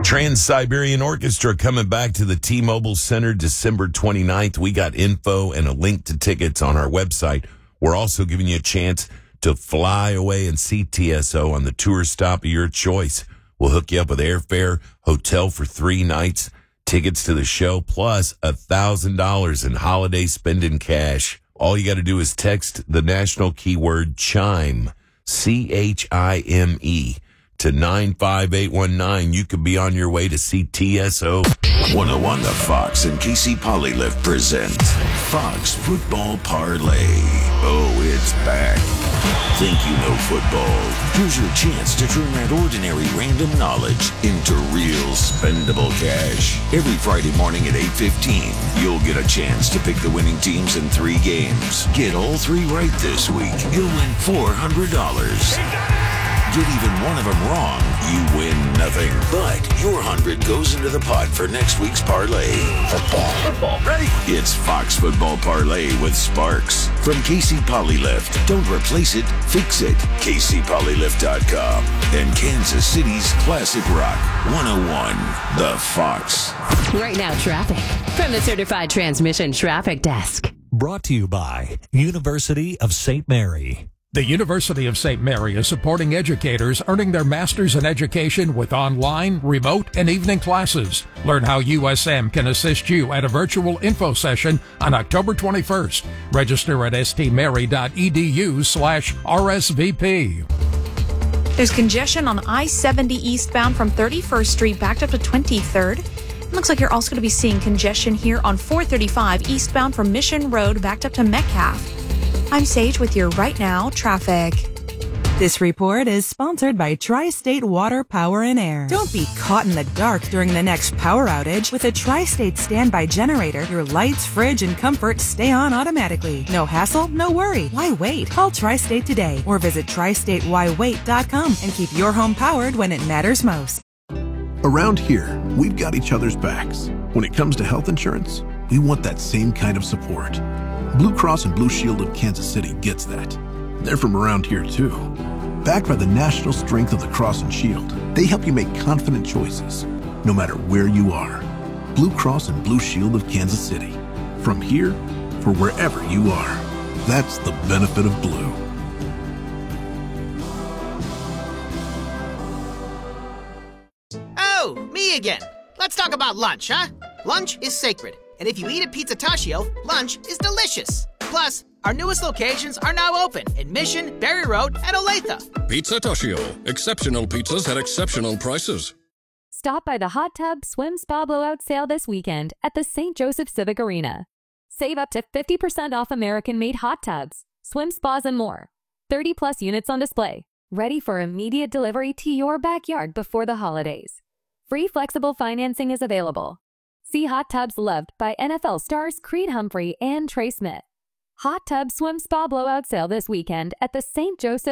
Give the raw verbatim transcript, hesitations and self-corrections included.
Trans-Siberian Orchestra coming back to the T-Mobile Center December twenty-ninth. We got info and a link to tickets on our website. We're also giving you a chance to fly away and see T S O on the tour stop of your choice. We'll hook you up with airfare, hotel for three nights, tickets to the show, plus one thousand dollars in holiday spending cash. All you got to do is text the national keyword CHIME, C H I M E, to nine five eight one nine. You could be on your way to see T S O. one oh one The Fox and Casey Polylift present Fox Football Parlay. Oh, it's back. Think you know football? Here's your chance to turn that ordinary random knowledge into real spendable cash. Every Friday morning at eight fifteen, you'll get a chance to pick the winning teams in three games. Get all three right this week. You'll win four hundred dollars. Get even one of them wrong, you win nothing. But your hundred goes into the pot for next week's parlay. Football. Football. Ready? It's Fox Football Parlay with Sparks from Casey Polylift. Don't replace it, fix it. Casey Polylift dot com and Kansas City's classic rock one oh one The Fox. Right now, traffic from the Certified Transmission Traffic Desk. Brought to you by University of Saint Mary. The University of Saint Mary is supporting educators earning their master's in education with online, remote, and evening classes. Learn how U S M can assist you at a virtual info session on October twenty-first. Register at stmary.edu slash RSVP. There's congestion on I seventy eastbound from thirty-first Street backed up to twenty-third. It looks like you're also going to be seeing congestion here on four thirty-five eastbound from Mission Road backed up to Metcalf. I'm Sage with your Right Now traffic. This report is sponsored by Tri-State Water, Power, and Air. Don't be caught in the dark during the next power outage. With a Tri-State standby generator, your lights, fridge, and comfort stay on automatically. No hassle, no worry. Why wait? Call Tri-State today or visit tri state why wait dot com and keep your home powered when it matters most. Around here, we've got each other's backs. When it comes to health insurance, we want that same kind of support. Blue Cross and Blue Shield of Kansas City gets that. They're from around here, too. Backed by the national strength of the Cross and Shield, they help you make confident choices, no matter where you are. Blue Cross and Blue Shield of Kansas City. From here, for wherever you are. That's the benefit of blue. Oh, me again. Let's talk about lunch, huh? Lunch is sacred. And if you eat at Pizza Tashio, lunch is delicious. Plus, our newest locations are now open in Mission, Berry Road, and Olathe. Pizza Tashio. Exceptional pizzas at exceptional prices. Stop by the Hot Tub Swim Spa Blowout Sale this weekend at the Saint Joseph Civic Arena. Save up to fifty percent off American-made hot tubs, swim spas, and more. thirty plus units on display. Ready for immediate delivery to your backyard before the holidays. Free flexible financing is available. See hot tubs loved by N F L stars Creed Humphrey and Trey Smith. Hot Tub Swim Spa Blowout Sale this weekend at the Saint Joseph